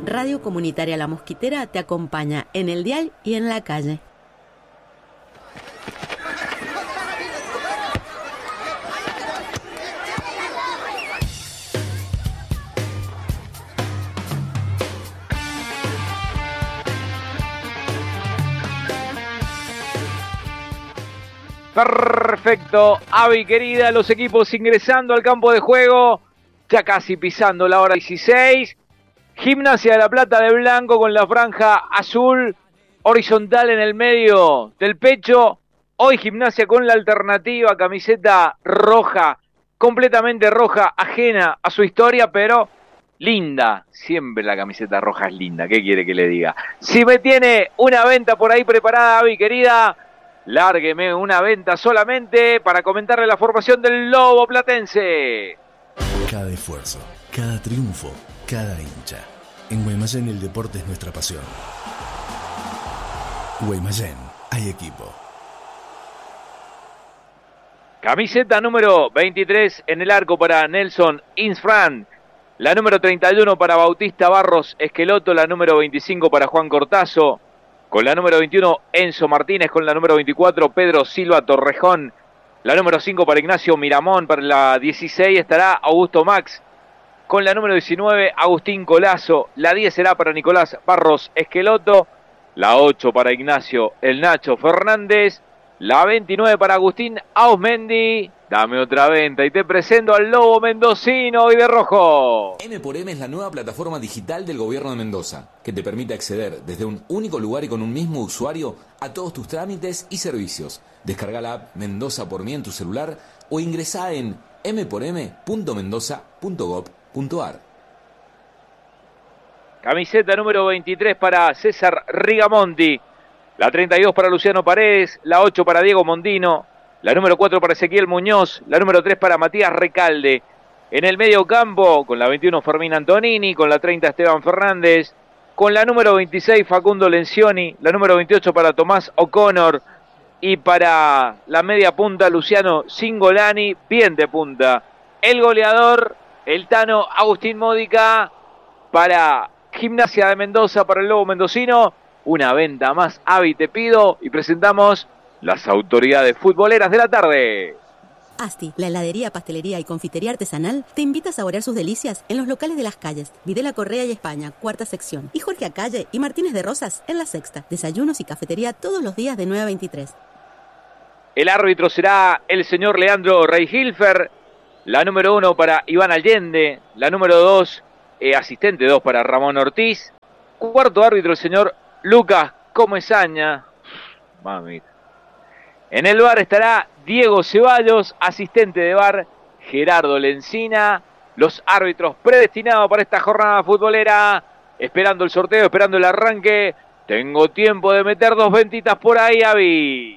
Radio Comunitaria La Mosquitera te acompaña en el dial y en la calle. Perfecto, Avi querida, los equipos ingresando al campo de juego, ya casi pisando la hora 16. Gimnasia de La Plata de blanco con la franja azul horizontal en el medio del pecho. Hoy Gimnasia con la alternativa, camiseta roja, completamente roja, ajena a su historia, pero linda. Siempre la camiseta roja es linda, ¿qué quiere que le diga? Si me tiene una venta por ahí preparada, Avi querida, lárgueme una venta solamente para comentarle la formación del Lobo Platense. Cada esfuerzo, cada triunfo, cada hincha. En Guaymallén el deporte es nuestra pasión. Guaymallén, hay equipo. Camiseta número 23 en el arco para Nelson Insfran. La número 31 para Bautista Barros Esqueloto. La número 25 para Juan Cortazo. Con la número 21, Enzo Martínez. Con la número 24, Pedro Silva Torrejón. La número 5 para Ignacio Miramón. Para la 16 estará Augusto Max. Con la número 19, Agustín Colazo. La 10 será para Nicolás Barros Esqueloto. La 8 para Ignacio El Nacho Fernández. La 29 para Agustín Ausmendi. Dame otra venta y te presento al Lobo Mendocino y de rojo. M por M es la nueva plataforma digital del gobierno de Mendoza, que te permite acceder desde un único lugar y con un mismo usuario a todos tus trámites y servicios. Descarga la app Mendoza por mí en tu celular o ingresá en mporm.mendoza.gov.ar. Camiseta número 23 para César Rigamonti. La 32 para Luciano Paredes. La 8 para Diego Mondino. La número 4 para Ezequiel Muñoz. La número 3 para Matías Recalde. En el medio campo, con la 21 Fermín Antonini. Con la 30 Esteban Fernández. Con la número 26 Facundo Lencioni. La número 28 para Tomás O'Connor. Y para la media punta Luciano Cingolani. Bien de punta. El goleador, el Tano Agustín Módica. Para Gimnasia de Mendoza, para el Lobo Mendocino. Una venta más, Avi, te pido. Y presentamos las autoridades futboleras de la tarde. Asti, la heladería, pastelería y confitería artesanal, te invita a saborear sus delicias en los locales de Las Calles, Videla Correa y España, cuarta sección, y Jorge Acalle y Martínez de Rosas en la sexta. Desayunos y cafetería todos los días de 9 a 23. El árbitro será el señor Leandro Reihilfer. La número 1 para Iván Allende. La número 2, asistente 2 para Ramón Ortiz. Cuarto árbitro el señor Lucas Comesaña. Mamita. En el VAR estará Diego Ceballos, asistente de VAR Gerardo Lencina. Los árbitros predestinados para esta jornada futbolera. Esperando el sorteo, esperando el arranque. Tengo tiempo de meter dos ventitas por ahí, Avi.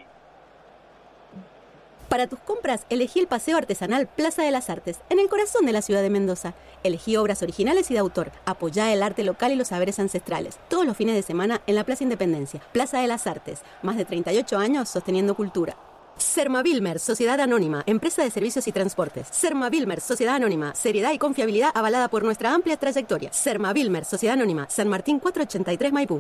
Para tus compras, elegí el Paseo Artesanal Plaza de las Artes, en el corazón de la ciudad de Mendoza. Elegí obras originales y de autor. Apoyá el arte local y los saberes ancestrales. Todos los fines de semana en la Plaza Independencia. Plaza de las Artes. Más de 38 años sosteniendo cultura. Sermavilmer, Sociedad Anónima, empresa de servicios y transportes. Sermavilmer, Sociedad Anónima, seriedad y confiabilidad avalada por nuestra amplia trayectoria. Sermavilmer, Sociedad Anónima, San Martín 483 Maipú.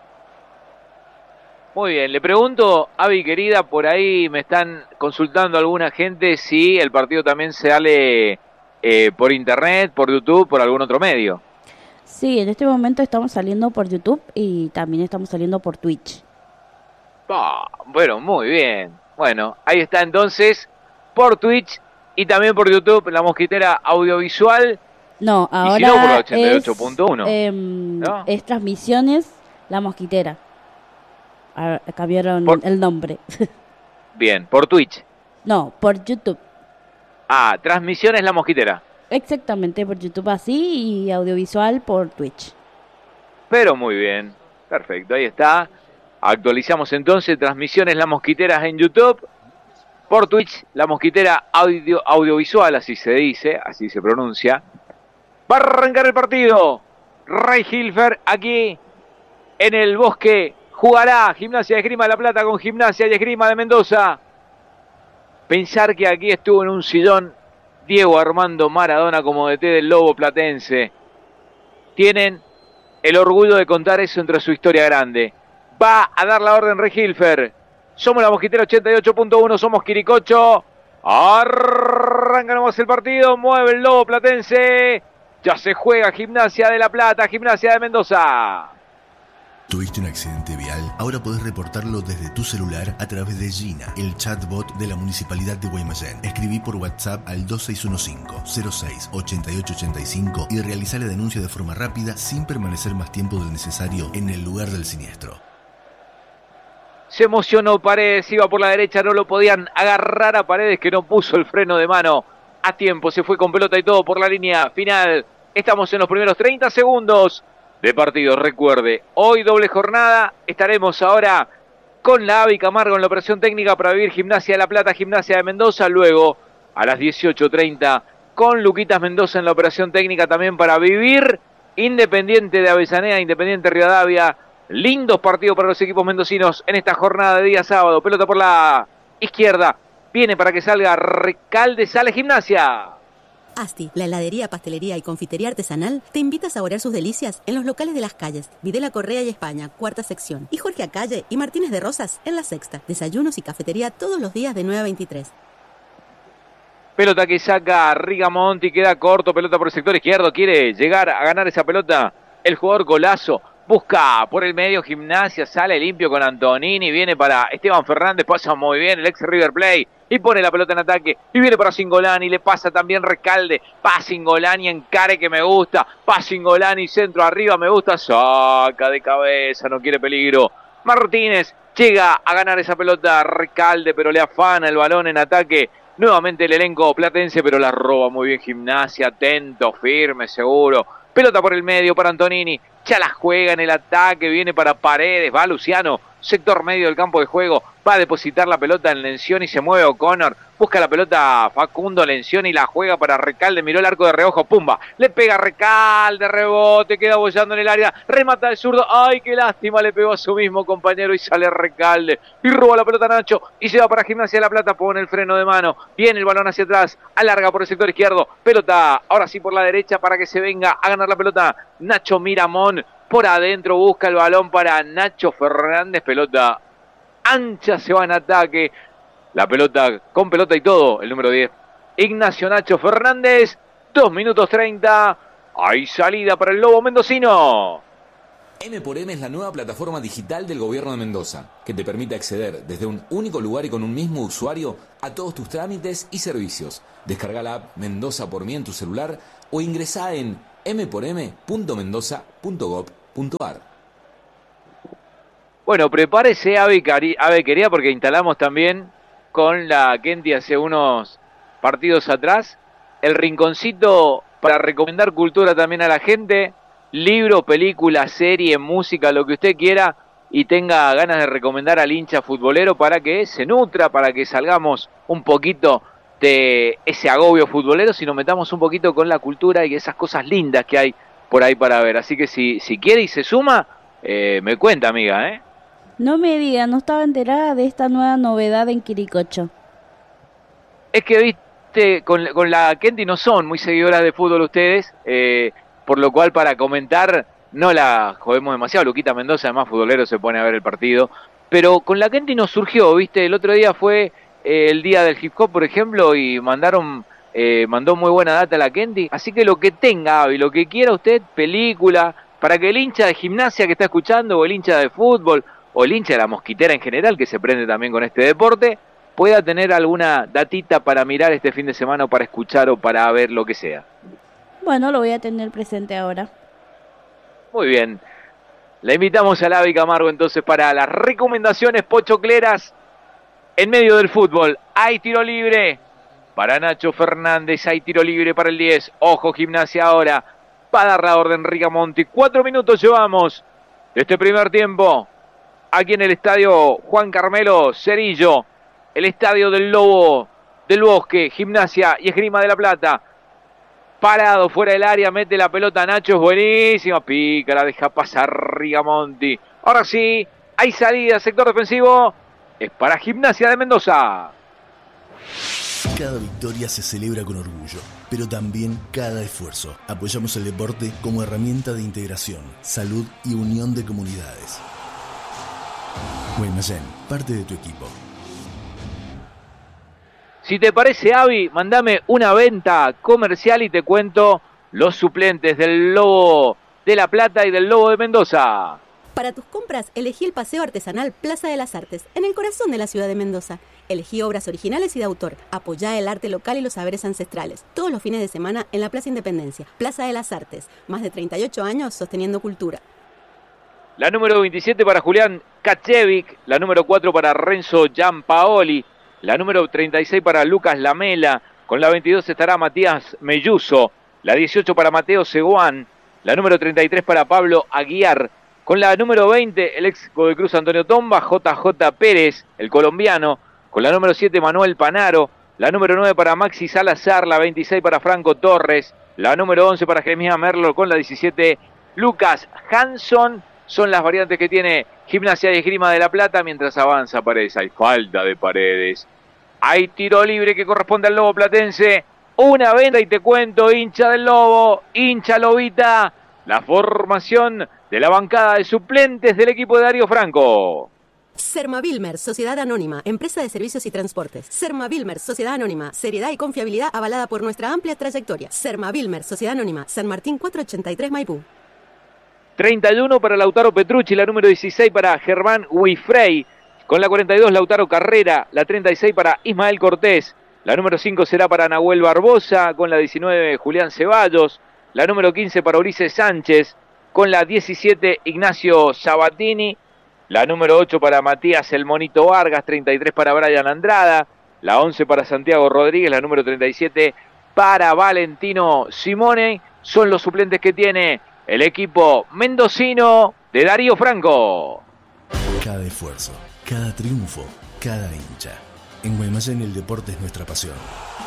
Muy bien, le pregunto, Avi querida, por ahí me están consultando alguna gente si el partido también se sale por internet, por YouTube, por algún otro medio. Sí, en este momento estamos saliendo por YouTube y también estamos saliendo por Twitch. Bueno, muy bien. Bueno, ahí está entonces, por Twitch y también por YouTube, La Mosquitera Audiovisual. No, ahora y si no, por la 88.1. ¿no? Es Transmisiones La Mosquitera. Cambiaron el nombre. Bien, por Twitch. No, por YouTube. Transmisiones La Mosquitera. Exactamente, por YouTube así y audiovisual por Twitch. Pero muy bien, perfecto, ahí está. Actualizamos entonces Transmisiones La Mosquitera en YouTube. Por Twitch, La Mosquitera Audiovisual, así se dice, así se pronuncia. Va a arrancar el partido. Reihilfer aquí en el Bosque. Jugará Gimnasia de Esgrima de La Plata con Gimnasia y Esgrima de Mendoza. Pensar que aquí estuvo en un sillón Diego Armando Maradona como DT del Lobo Platense. Tienen el orgullo de contar eso entre su historia grande. Va a dar la orden Regilfer. Somos la Mosquitera 88.1, somos Quiricocho. Arranca nomás el partido, mueve el lobo platense. Ya se juega Gimnasia de La Plata, Gimnasia de Mendoza. ¿Tuviste un accidente vial? Ahora podés reportarlo desde tu celular a través de Gina, el chatbot de la Municipalidad de Guaymallén. Escribí por WhatsApp al 2615-06-8885 y realizá la denuncia de forma rápida sin permanecer más tiempo del necesario en el lugar del siniestro. Se emocionó Paredes, iba por la derecha, no lo podían agarrar a Paredes, que no puso el freno de mano a tiempo. Se fue con pelota y todo por la línea final. Estamos en los primeros 30 segundos de partido. Recuerde, hoy doble jornada. Estaremos ahora con la Avi Camargo en la operación técnica para vivir Gimnasia de La Plata, Gimnasia de Mendoza. Luego, a las 18:30, con Luquitas Mendoza en la operación técnica también para vivir Independiente de Avellaneda, Independiente Rivadavia. Lindos partidos para los equipos mendocinos en esta jornada de día sábado. Pelota por la izquierda. Viene para que salga Recalde, sale Gimnasia. Asti, la heladería, pastelería y confitería artesanal, te invita a saborear sus delicias en los locales de Las Calles, Videla Correa y España, cuarta sección, y Jorge Acalle y Martínez de Rosas en la sexta. Desayunos y cafetería todos los días de 9 a 23. Pelota que saca Rigamonti, queda corto, pelota por el sector izquierdo, quiere llegar a ganar esa pelota el jugador Golazo. Busca por el medio Gimnasia, sale limpio con Antonini, viene para Esteban Fernández, pasa muy bien el ex River Plate y pone la pelota en ataque y viene para Cingolani, le pasa también Recalde, va Cingolani, encare que me gusta, va Cingolani, centro arriba, me gusta, saca de cabeza, no quiere peligro. Martínez llega a ganar esa pelota, Recalde, pero le afana el balón en ataque. Nuevamente el elenco platense, pero la roba muy bien Gimnasia, atento, firme, seguro. Pelota por el medio para Antonini, ya la juega en el ataque, viene para Paredes, va Luciano, sector medio del campo de juego, va a depositar la pelota en Lencioni y se mueve O'Connor, busca la pelota Facundo Lencioni y la juega para Recalde, miró el arco de reojo, pumba, le pega Recalde, rebote, queda bollando en el área, remata el zurdo, ay qué lástima, le pegó a su mismo compañero y sale Recalde, y roba la pelota Nacho, y se va para Gimnasia de La Plata, pone el freno de mano, viene el balón hacia atrás, alarga por el sector izquierdo, pelota, ahora sí por la derecha para que se venga a ganar la pelota, Nacho Miramón, por adentro busca el balón para Nacho Fernández, pelota ancha, se va en ataque, la pelota con pelota y todo, el número 10, Ignacio Nacho Fernández, 2 minutos 30, hay salida para el Lobo mendocino. M×M es la nueva plataforma digital del gobierno de Mendoza, que te permite acceder desde un único lugar y con un mismo usuario a todos tus trámites y servicios. Descarga la app Mendoza por mí en tu celular o ingresá en m4m.mendoza.gov.ar. Bueno, prepárese Ave querida, porque instalamos también con la Kenty hace unos partidos atrás el rinconcito para recomendar cultura también a la gente, libro, película, serie, música, lo que usted quiera y tenga ganas de recomendar al hincha futbolero para que se nutra, para que salgamos un poquito de ese agobio futbolero, si nos metamos un poquito con la cultura y esas cosas lindas que hay por ahí para ver. Así que si quiere y se suma, me cuenta, amiga, ¿eh? No me diga, no estaba enterada de esta nueva novedad en Quiricocho. Es que, viste, con la Kenty no son muy seguidoras de fútbol ustedes, por lo cual para comentar no la jodemos demasiado. Luquita Mendoza, además futbolero, se pone a ver el partido. Pero con la Kenty nos surgió, viste, el otro día fue el día del hip hop, por ejemplo, y mandó muy buena data a la Kenty. Así que lo que tenga, y lo que quiera usted, película, para que el hincha de Gimnasia que está escuchando, o el hincha de fútbol, o el hincha de la Mosquitera en general, que se prende también con este deporte, pueda tener alguna datita para mirar este fin de semana, o para escuchar, o para ver lo que sea. Bueno, lo voy a tener presente ahora. Muy bien. La invitamos a la Avi Camargo entonces para las recomendaciones pochocleras en medio del fútbol. Hay tiro libre para Nacho Fernández, hay tiro libre para el 10. Ojo, Gimnasia ahora va a dar la orden Rigamonti. 4 minutos llevamos de este primer tiempo. Aquí en el estadio Juan Carmelo Cerillo, el estadio del Lobo del Bosque, Gimnasia y Esgrima de La Plata. Parado fuera del área, mete la pelota Nacho, es buenísima, pica, la deja pasar Rigamonti. Ahora sí, hay salida, sector defensivo, es para Gimnasia de Mendoza. Cada victoria se celebra con orgullo, pero también cada esfuerzo. Apoyamos el deporte como herramienta de integración, salud y unión de comunidades. Guaymallén, parte de tu equipo. Si te parece, Avi, mandame una venta comercial y te cuento los suplentes del Lobo de La Plata y del Lobo de Mendoza. Para tus compras, elegí el Paseo Artesanal Plaza de las Artes, en el corazón de la ciudad de Mendoza. Elegí obras originales y de autor. Apoyá el arte local y los saberes ancestrales. Todos los fines de semana en la Plaza Independencia. Plaza de las Artes. Más de 38 años sosteniendo cultura. La número 27 para Julián Kacevic. La número 4 para Renzo Giampaoli. La número 36 para Lucas Lamela. Con la 22 estará Matías Melluso. La 18 para Mateo Seguán. La número 33 para Pablo Aguiar. Con la número 20, el ex Godecruz Antonio Tomba, JJ Pérez, el colombiano. Con la número 7, Manuel Panaro. La número 9 para Maxi Salazar. La 26 para Franco Torres. La número 11 para Jeremías Merlo. Con la 17, Lucas Hanson. Son las variantes que tiene Gimnasia y Esgrima de La Plata mientras avanza Paredes. Hay falta de Paredes. Hay tiro libre que corresponde al Lobo platense. Una venta y te cuento, hincha del Lobo, hincha Lobita. La formación de la bancada de suplentes del equipo de Darío Franco. Sermavilmer, Sociedad Anónima, Empresa de Servicios y Transportes. Sermavilmer, Sociedad Anónima, seriedad y confiabilidad avalada por nuestra amplia trayectoria. Sermavilmer, Sociedad Anónima, San Martín 483 Maipú. 31 para Lautaro Petrucci, la número 16 para Germán Huifrey. Con la 42 Lautaro Carrera, la 36 para Ismael Cortés. La número 5 será para Nahuel Barbosa, con la 19 Julián Ceballos. La número 15 para Ulises Sánchez, con la 17 Ignacio Sabatini. La número 8 para Matías El Monito Vargas, 33 para Brian Andrada. La 11 para Santiago Rodríguez, la número 37 para Valentino Simone. Son los suplentes que tiene el equipo mendocino de Darío Franco. Cada esfuerzo, cada triunfo, cada hincha. En Guaymallén el deporte es nuestra pasión.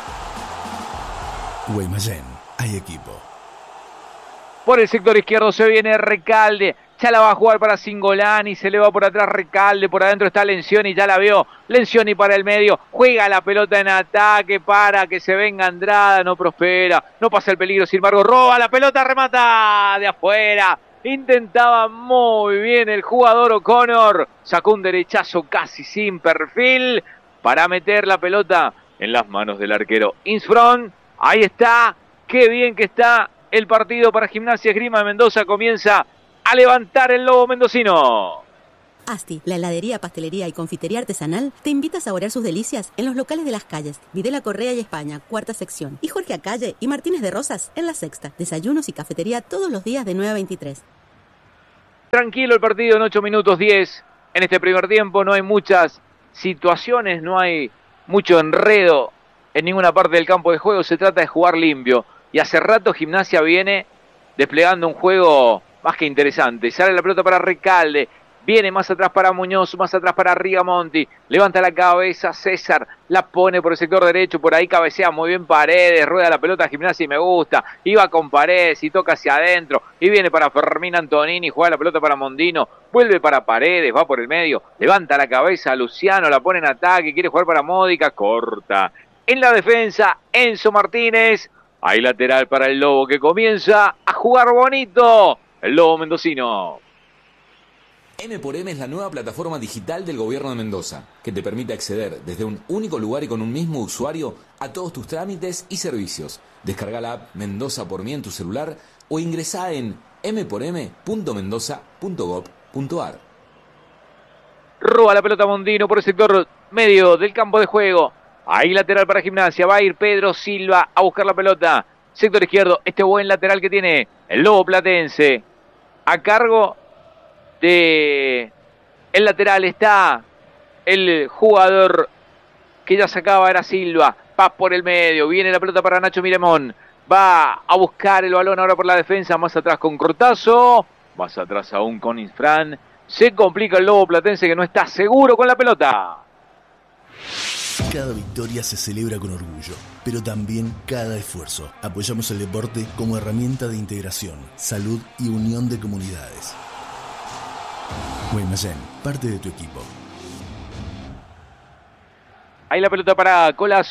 Guaymallén, hay equipo. Por el sector izquierdo se viene Recalde. Ya la va a jugar para Cingolani. Se le va por atrás Recalde. Por adentro está Lencioni. Ya la vio. Lencioni para el medio. Juega la pelota en ataque para que se venga Andrada. No prospera. No pasa el peligro. Sin embargo, roba la pelota. Remata de afuera. Intentaba muy bien el jugador O'Connor. Sacó un derechazo casi sin perfil para meter la pelota en las manos del arquero Insfront. Ahí está. Qué bien que está el partido para Gimnasia Esgrima de Mendoza. Comienza a levantar el Lobo mendocino. Asti, la heladería, pastelería y confitería artesanal, te invita a saborear sus delicias en los locales de Las Calles, Videla Correa y España, cuarta sección, y Jorge Acalle y Martínez de Rosas en la sexta. Desayunos y cafetería todos los días de 9 a 23. Tranquilo el partido en 8 minutos 10. En este primer tiempo no hay muchas situaciones, no hay mucho enredo en ninguna parte del campo de juego. Se trata de jugar limpio. Y hace rato Gimnasia viene desplegando un juego más que interesante. Sale la pelota para Recalde. Viene más atrás para Muñoz, más atrás para Rigamonti. Levanta la cabeza César, la pone por el sector derecho. Por ahí cabecea muy bien Paredes. Rueda la pelota a Gimnasia y me gusta. Iba con Paredes y toca hacia adentro. Y viene para Fermín Antonini. Juega la pelota para Mondino. Vuelve para Paredes, va por el medio. Levanta la cabeza Luciano, la pone en ataque. Quiere jugar para Módica. Corta. En la defensa, Enzo Martínez. Hay lateral para el Lobo que comienza a jugar bonito. El Lobo mendocino. M por M es la nueva plataforma digital del gobierno de Mendoza, que te permite acceder desde un único lugar y con un mismo usuario a todos tus trámites y servicios. Descarga la app Mendoza por mí en tu celular o ingresá en mporm.mendoza.gov.ar. Roba la pelota Mondino por el sector medio del campo de juego. Ahí lateral para Gimnasia. Va a ir Pedro Silva a buscar la pelota. Sector izquierdo. Este buen lateral que tiene el Lobo platense. A cargo de el lateral está el jugador que ya sacaba, era Silva. Va por el medio. Viene la pelota para Nacho Miremón. Va a buscar el balón ahora por la defensa. Más atrás con Cortazo. Más atrás aún con Infran. Se complica el Lobo platense que no está seguro con la pelota. Cada victoria se celebra con orgullo, pero también cada esfuerzo. Apoyamos el deporte como herramienta de integración, salud y unión de comunidades. Guaymallén, parte de tu equipo. Ahí la pelota para Colazo.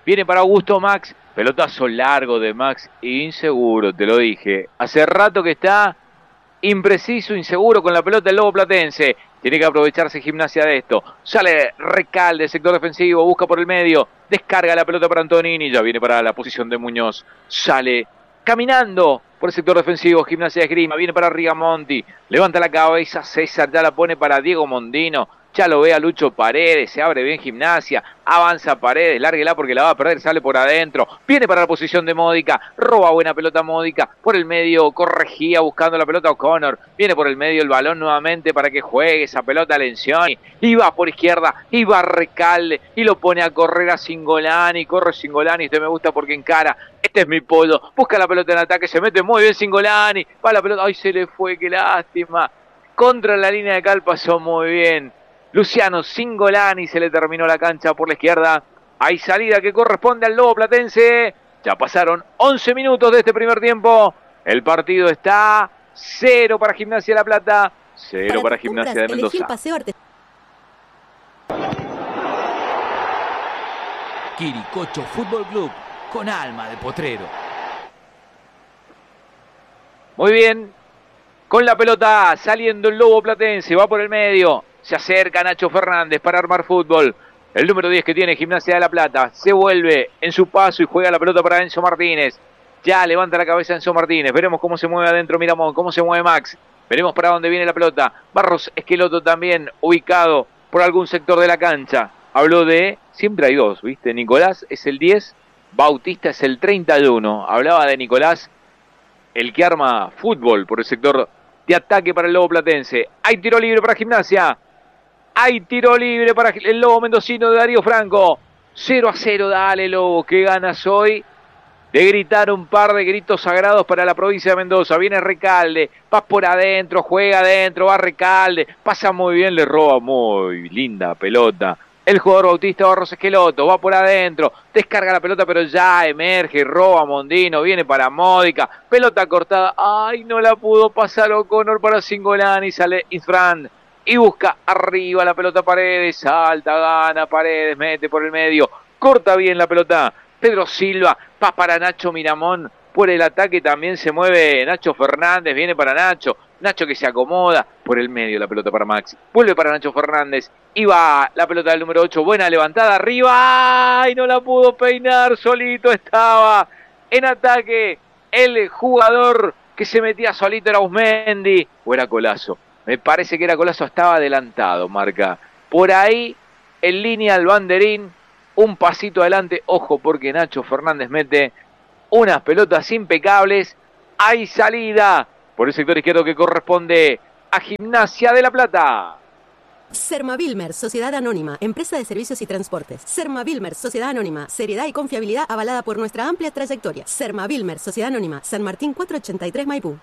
Viene para Augusto Max. Pelotazo largo de Max. Inseguro, te lo dije. Hace rato que está impreciso, inseguro con la pelota el Lobo Platense. Tiene que aprovecharse Gimnasia de esto. Sale Recalde, sector defensivo, busca por el medio. Descarga la pelota para Antonini. Ya viene para la posición de Muñoz. Sale caminando por el sector defensivo Gimnasia de Esgrima. Viene para Rigamonti. Levanta la cabeza César. Ya la pone para Diego Mondino. Ya lo ve a Lucho Paredes, se abre bien Gimnasia, avanza Paredes, lárguela porque la va a perder, sale por adentro, viene para la posición de Módica, roba buena pelota Módica, por el medio corregía buscando la pelota O'Connor, viene por el medio el balón nuevamente para que juegue esa pelota a Lencioni, y va por izquierda, y va Recalde, y lo pone a correr a Cingolani, corre Cingolani, este me gusta porque encara, este es mi pollo, busca la pelota en ataque, se mete muy bien Cingolani, va la pelota, ay se le fue, qué lástima, contra la línea de cal pasó muy bien. Luciano Cingolani, se le terminó la cancha por la izquierda. Hay salida que corresponde al Lobo Platense. Ya pasaron 11 minutos de este primer tiempo. El partido está 0 para Gimnasia de La Plata, 0 para Gimnasia de Mendoza. Quiricocho Fútbol Club, con alma de potrero. Muy bien. Con la pelota saliendo el Lobo Platense. Va por el medio. Se acerca Nacho Fernández para armar fútbol. El número 10 que tiene Gimnasia de La Plata. Se vuelve en su paso y juega la pelota para Enzo Martínez. Ya levanta la cabeza Enzo Martínez. Veremos cómo se mueve adentro Miramón. Cómo se mueve Max. Veremos para dónde viene la pelota. Barros Esqueloto también ubicado por algún sector de la cancha. Habló de... Siempre hay dos, ¿viste? Nicolás es el 10. Bautista es el 31. Hablaba de Nicolás, el que arma fútbol por el sector de ataque para el Lobo Platense. Hay tiro libre para Gimnasia. Hay tiro libre para el Lobo mendocino de Darío Franco. 0-0, dale Lobo, que ganas hoy. De gritar un par de gritos sagrados para la provincia de Mendoza. Viene Recalde, va por adentro, juega adentro, va Recalde. Pasa muy bien, le roba muy linda pelota. El jugador Bautista Barros Esqueloto va por adentro, descarga la pelota pero ya emerge, roba Mondino, viene para Módica, pelota cortada, ay no la pudo pasar O'Connor para Cingolani, sale Isfran y busca arriba la pelota Paredes, salta, gana Paredes, mete por el medio, corta bien la pelota, Pedro Silva, va para Nacho Miramón, por el ataque también se mueve Nacho Fernández, viene para Nacho que se acomoda, por el medio la pelota para Maxi, vuelve para Nacho Fernández, y va la pelota del número 8, buena levantada arriba, y no la pudo peinar, solito estaba en ataque el jugador que se metía solito, era Usmendi, o era Colazo, me parece que era Colazo, estaba adelantado, marca, por ahí en línea el banderín, un pasito adelante, ojo porque Nacho Fernández mete unas pelotas impecables, hay salida por el sector izquierdo que corresponde a Gimnasia de La Plata. Sermavilmer, Sociedad Anónima, Empresa de Servicios y Transportes. Sermavilmer, Sociedad Anónima, seriedad y confiabilidad avalada por nuestra amplia trayectoria. Sermavilmer, Sociedad Anónima, San Martín 483 Maipú.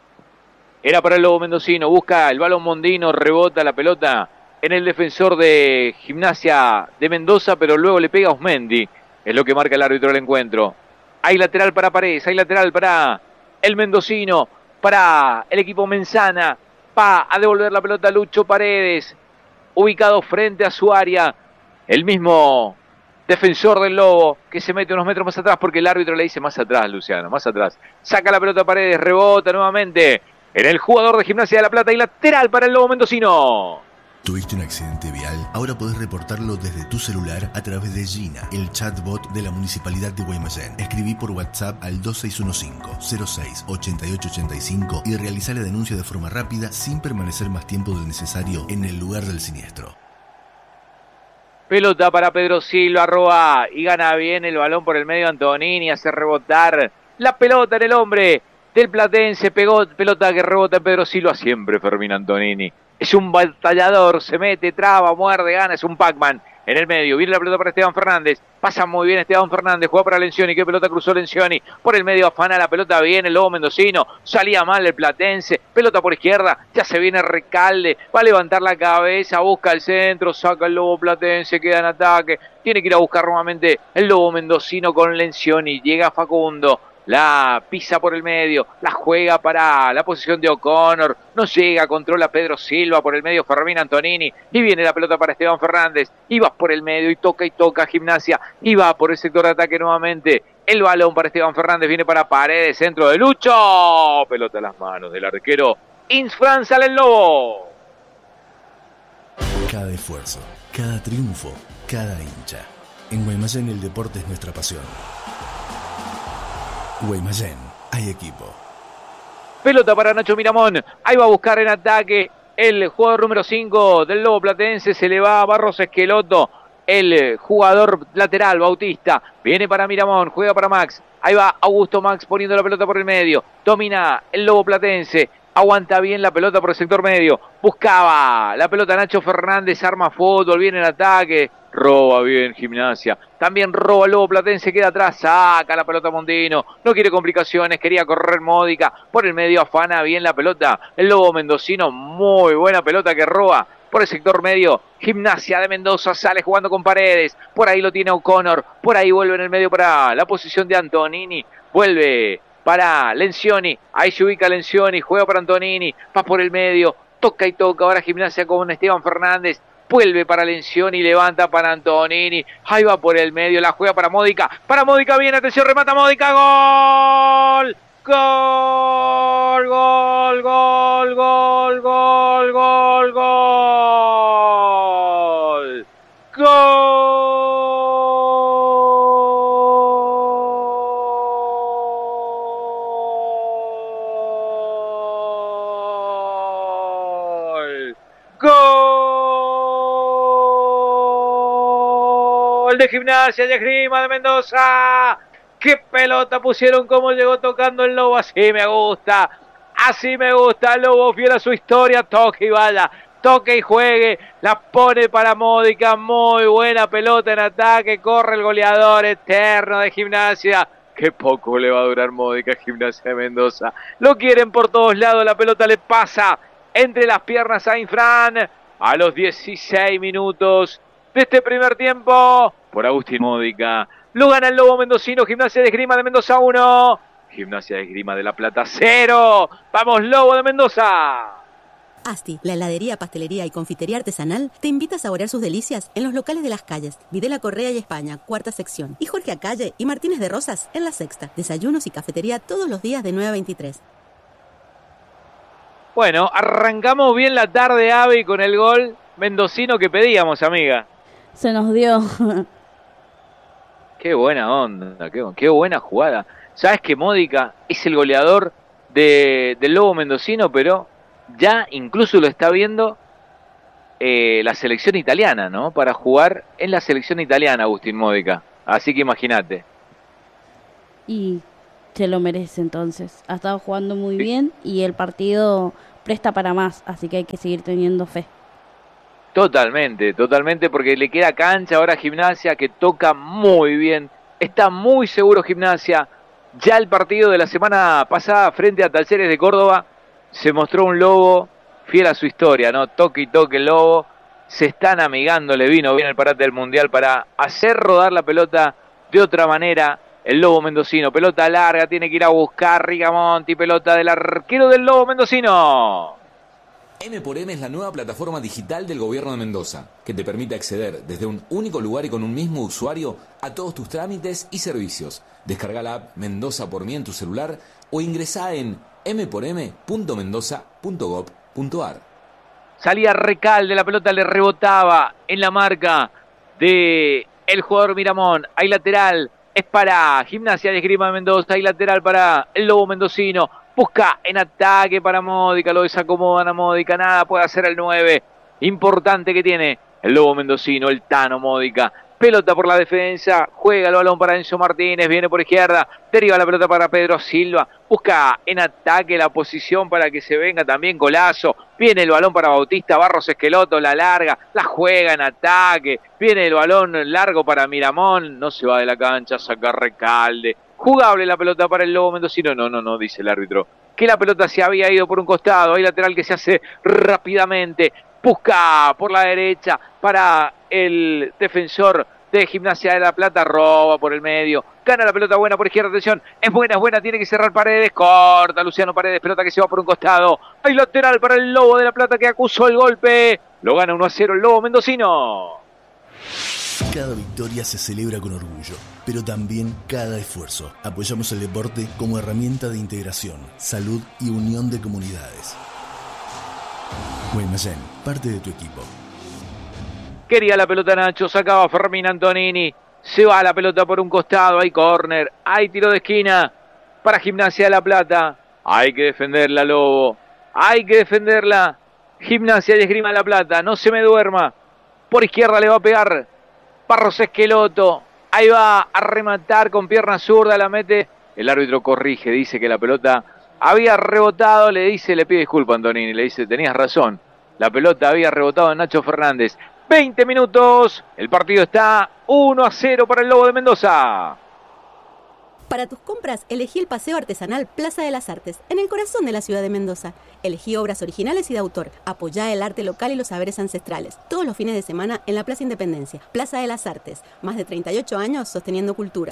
Era para el Lobo mendocino, busca el balón Mondino, rebota la pelota en el defensor de Gimnasia de Mendoza, pero luego le pega a Usmendi, es lo que marca el árbitro del encuentro. Hay lateral para Paredes, hay lateral para el mendocino, para el equipo Menzana, va a devolver la pelota a Lucho Paredes, ubicado frente a su área, el mismo defensor del Lobo, que se mete unos metros más atrás, porque el árbitro le dice más atrás, Luciano, más atrás, saca la pelota a Paredes, rebota nuevamente en el jugador de Gimnasia de La Plata y lateral para el Lobo mendocino. ¿Tuviste un accidente vial? Ahora podés reportarlo desde tu celular a través de Gina, el chatbot de la Municipalidad de Guaymallén. Escribí por WhatsApp al 2615-06-8885 y realizá la denuncia de forma rápida sin permanecer más tiempo del necesario en el lugar del siniestro. Pelota para Pedro Silva, roba y gana bien el balón por el medio Antonini, hace rebotar la pelota en el hombre del Platense, pegó pelota que rebota en Pedro Silva, siempre Fermín Antonini. Es un batallador, se mete, traba, muerde, gana, es un Pac-Man en el medio. Viene la pelota para Esteban Fernández, pasa muy bien Esteban Fernández, juega para Lencioni, qué pelota cruzó Lencioni, por el medio afana la pelota bien el Lobo mendocino, salía mal el Platense, pelota por izquierda, ya se viene Recalde, va a levantar la cabeza, busca el centro, saca el Lobo Platense, queda en ataque, tiene que ir a buscar nuevamente el Lobo mendocino con Lencioni, llega Facundo, la pisa por el medio, la juega para la posición de O'Connor, no llega, controla Pedro Silva, por el medio Fermín Antonini, y viene la pelota para Esteban Fernández, y va por el medio, y toca Gimnasia, y va por el sector de ataque nuevamente, el balón para Esteban Fernández, viene para Paredes, centro de Lucho, pelota a las manos del arquero, Insfran, sale el Lobo. Cada esfuerzo, cada triunfo, cada hincha. En Guaymallén el deporte es nuestra pasión. Guaymallén, hay equipo. Pelota para Nacho Miramón, ahí va a buscar en ataque el jugador número 5 del Lobo Platense, se le va a Barros Esqueloto, el jugador lateral Bautista, viene para Miramón, juega para Max, ahí va Augusto Max poniendo la pelota por el medio, domina el Lobo Platense, aguanta bien la pelota por el sector medio, buscaba la pelota Nacho Fernández, arma fútbol, viene en ataque, roba bien Gimnasia, también roba el Lobo Platense, queda atrás, saca la pelota Mondino, no quiere complicaciones, quería correr Módica, por el medio afana bien la pelota, el Lobo Mendocino, muy buena pelota que roba, por el sector medio, Gimnasia de Mendoza sale jugando con Paredes, por ahí lo tiene O'Connor, por ahí vuelve en el medio para la posición de Antonini, vuelve para Lencioni, ahí se ubica Lencioni, juega para Antonini, va por el medio, toca, ahora Gimnasia con Esteban Fernández, vuelve para Lencioni, levanta para Antonini, ahí va por el medio, la juega para Módica bien, atención, remata Módica, gol, gol, gol, gol, gol, gol, gol, gol, gol. Gol de Gimnasia y Esgrima de Mendoza. ¡Qué pelota pusieron! Cómo llegó tocando el Lobo. Así me gusta. El Lobo fiel a su historia. Toque y vaya. Toque y juegue. La pone para Módica. Muy buena pelota en ataque. Corre el goleador eterno de Gimnasia. Qué poco le va a durar Módica a Gimnasia de Mendoza. Lo quieren por todos lados. La pelota le pasa entre las piernas a Infran. A los 16 minutos de este primer tiempo, por Agustín Módica. Lo gana el Lobo Mendocino, Gimnasia de Esgrima de Mendoza 1, Gimnasia de Esgrima de La Plata 0. ¡Vamos, Lobo de Mendoza! Asti, la heladería, pastelería y confitería artesanal, te invita a saborear sus delicias en los locales de las calles Videla Correa y España, cuarta sección, y Jorge Acalle y Martínez de Rosas en la sexta. Desayunos y cafetería todos los días de 9 a 23. Bueno, arrancamos bien la tarde, Avi, con el gol mendocino que pedíamos, amiga. Se nos dio. Qué buena onda, qué buena jugada. Sabes que Módica es el goleador del Lobo Mendocino, pero ya incluso lo está viendo la selección italiana, ¿no? Para jugar en la selección italiana, Agustín Módica. Así que imagínate. Y se lo merece entonces. Ha estado jugando muy bien y el partido presta para más, así que hay que seguir teniendo fe. Totalmente, porque le queda cancha ahora a Gimnasia, que toca muy bien, está muy seguro Gimnasia. Ya el partido de la semana pasada frente a Talleres de Córdoba se mostró un Lobo fiel a su historia, ¿no? Toque y toque el Lobo, se están amigando, le vino bien el parate del Mundial para hacer rodar la pelota de otra manera. El Lobo Mendocino, pelota larga, tiene que ir a buscar Rigamonti, pelota del arquero del Lobo Mendocino. M por M es la nueva plataforma digital del gobierno de Mendoza, que te permite acceder desde un único lugar y con un mismo usuario a todos tus trámites y servicios. Descarga la app Mendoza por mí en tu celular o ingresá en mporm.mendoza.gov.ar. Salía Recalde, la pelota le rebotaba en la marca de el jugador Miramón. Hay lateral, es para Gimnasia de Esgrima de Mendoza, hay lateral para el Lobo Mendocino. Busca en ataque para Módica, lo desacomodan a Módica, nada puede hacer el 9. Importante que tiene el Lobo Mendocino, el Tano Módica. Pelota por la defensa, juega el balón para Enzo Martínez, viene por izquierda, deriva la pelota para Pedro Silva, busca en ataque la posición para que se venga también Golazo, viene el balón para Bautista, Barros Esqueloto, la larga, la juega en ataque, viene el balón largo para Miramón, no se va de la cancha, saca Recalde. Jugable la pelota para el Lobo Mendocino. No, dice el árbitro que la pelota se había ido por un costado. Hay lateral que se hace rápidamente. Busca por la derecha para el defensor de Gimnasia de La Plata, roba por el medio, gana la pelota buena por izquierda, atención, es buena, tiene que cerrar Paredes, corta Luciano Paredes, pelota que se va por un costado, hay lateral para el Lobo de La Plata que acusó el golpe, lo gana 1-0 el Lobo mendocino. Cada victoria se celebra con orgullo, pero también cada esfuerzo. Apoyamos el deporte como herramienta de integración, salud y unión de comunidades. Guaymallén, parte de tu equipo. Quería la pelota Nacho, sacaba Fermín Antonini, se va la pelota por un costado, hay córner, hay tiro de esquina para Gimnasia de La Plata. Hay que defenderla, Lobo, hay que defenderla. Gimnasia y Esgrima de La Plata, no se me duerma. Por izquierda le va a pegar Barros Esqueloto, ahí va a rematar con pierna zurda, la mete. El árbitro corrige, dice que la pelota había rebotado, le pide disculpas a Antonini, le dice, tenías razón, la pelota había rebotado en Nacho Fernández. 20 minutos, el partido está 1-0 para el Lobo de Mendoza. Para tus compras, elegí el Paseo Artesanal Plaza de las Artes, en el corazón de la ciudad de Mendoza. Elegí obras originales y de autor. Apoyá el arte local y los saberes ancestrales. Todos los fines de semana en la Plaza Independencia. Plaza de las Artes. Más de 38 años sosteniendo cultura.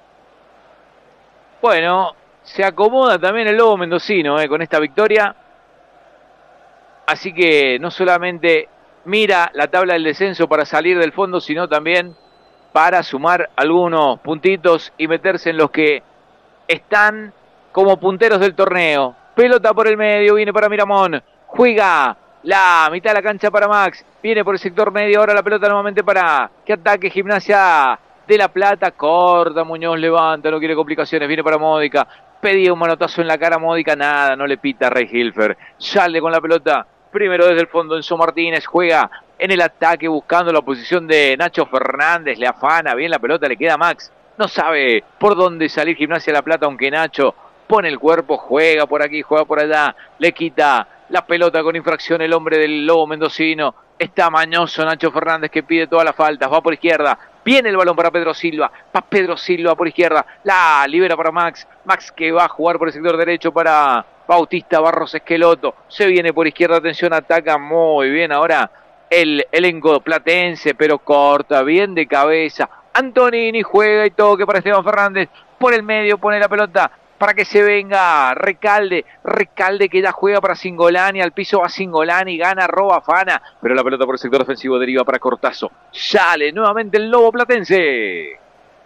Bueno, se acomoda también el Lobo mendocino con esta victoria. Así que no solamente mira la tabla del descenso para salir del fondo, sino también para sumar algunos puntitos y meterse en los que están como punteros del torneo. Pelota por el medio, viene para Miramón, juega la mitad de la cancha para Max, viene por el sector medio, ahora la pelota nuevamente para que ataque Gimnasia de La Plata, corta, Muñoz levanta, no quiere complicaciones, viene para Módica, pedía un manotazo en la cara a Módica, nada, no le pita a Rey Hilfer, sale con la pelota, primero desde el fondo Enzo Martínez, juega en el ataque buscando la posición de Nacho Fernández, le afana bien la pelota, le queda a Max, no sabe por dónde salir Gimnasia de La Plata, aunque Nacho pone el cuerpo, juega por aquí, juega por allá, le quita la pelota con infracción el hombre del Lobo mendocino, está mañoso Nacho Fernández que pide todas las faltas, va por izquierda, viene el balón para Pedro Silva, va Pedro Silva por izquierda, la libera para Max, Max que va a jugar por el sector derecho para Bautista Barros Esqueloto, se viene por izquierda, atención, ataca muy bien ahora el elenco platense, pero corta, bien de cabeza, Antonini juega y toque para Esteban Fernández, por el medio pone la pelota, para que se venga Recalde que ya juega para Singolani, al piso va Singolani, gana, roba, afana, pero la pelota por el sector ofensivo deriva para Cortazo, sale nuevamente el Lobo platense.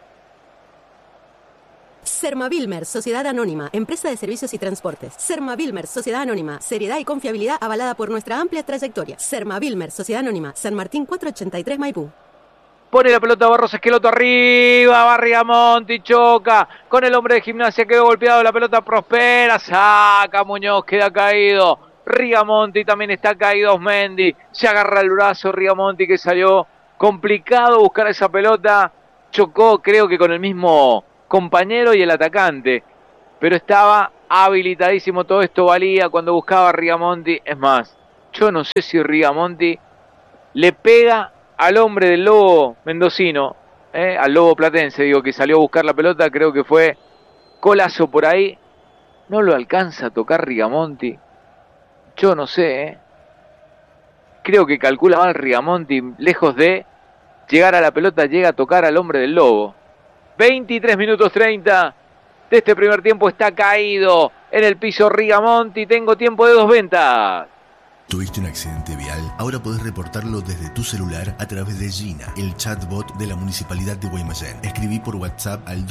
Sermavilmer, Sociedad Anónima, empresa de servicios y transportes. Sermavilmer, Sociedad Anónima, seriedad y confiabilidad avalada por nuestra amplia trayectoria. Sermavilmer, Sociedad Anónima, San Martín 483 Maipú. Pone la pelota Barros Esqueloto arriba, va Rigamonti, choca con el hombre de Gimnasia, quedó golpeado, la pelota prospera, saca Muñoz, queda caído, Rigamonti también está caído, Osmendi, se agarra el brazo Rigamonti que salió complicado buscar esa pelota, chocó creo que con el mismo compañero y el atacante, pero estaba habilitadísimo, todo esto valía cuando buscaba a Rigamonti, es más, yo no sé si Rigamonti le pega al hombre del Lobo mendocino, al Lobo platense, digo, que salió a buscar la pelota, creo que fue Colazo por ahí, no lo alcanza a tocar Rigamonti, yo no sé, creo que calcula mal Rigamonti, lejos de llegar a la pelota, llega a tocar al hombre del Lobo. 23 minutos 30 de este primer tiempo, está caído en el piso Rigamonti, tengo tiempo de 2 ventas. ¿Tuviste un accidente vial? Ahora podés reportarlo desde tu celular a través de Gina, el chatbot de la Municipalidad de Guaymallén. Escribí por WhatsApp al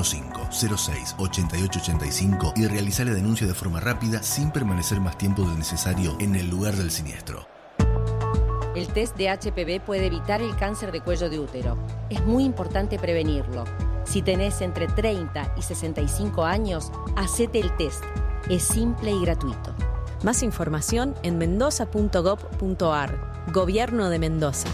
2615-06-8885 y realizá la denuncia de forma rápida sin permanecer más tiempo del necesario en el lugar del siniestro. El test de HPV puede evitar el cáncer de cuello de útero. Es muy importante prevenirlo. Si tenés entre 30 y 65 años, hacete el test. Es simple y gratuito. Más información en mendoza.gov.ar. Gobierno de Mendoza.